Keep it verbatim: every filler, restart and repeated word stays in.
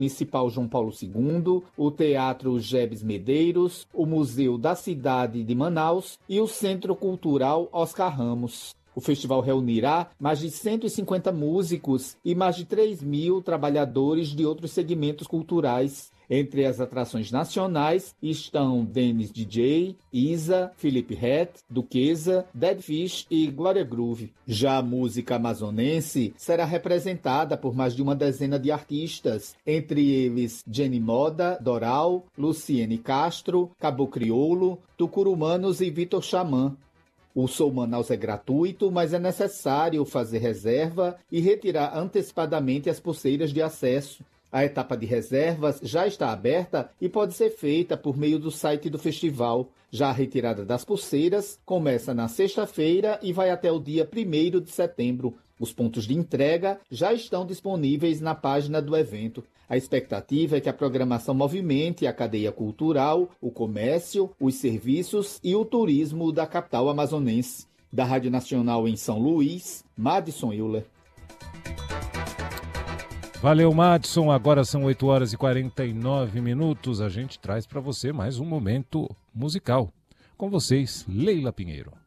Municipal João Paulo segundo, o Teatro Gebes Medeiros, o Museu da Cidade de Manaus e o Centro Cultural Oscar Ramos. O festival reunirá mais de cento e cinquenta músicos e mais de três mil trabalhadores de outros segmentos culturais. Entre as atrações nacionais estão Dennis D J, Isa, Felipe Ret, Duquesa, Dead Fish e Glória Groove. Já a música amazonense será representada por mais de uma dezena de artistas, entre eles Jenny Moda, Doral, Luciene Castro, Cabo Crioulo, Tucurumanos e Vitor Xamã. O Soul Manaus é gratuito, mas é necessário fazer reserva e retirar antecipadamente as pulseiras de acesso. A etapa de reservas já está aberta e pode ser feita por meio do site do festival. Já a retirada das pulseiras começa na sexta-feira e vai até o dia primeiro de setembro. Os pontos de entrega já estão disponíveis na página do evento. A expectativa é que a programação movimente a cadeia cultural, o comércio, os serviços e o turismo da capital amazonense. Da Rádio Nacional em São Luís, Madison Euler. Valeu, Madison. Agora são oito horas e quarenta e nove minutos. A gente traz para você mais um momento musical. Com vocês, Leila Pinheiro.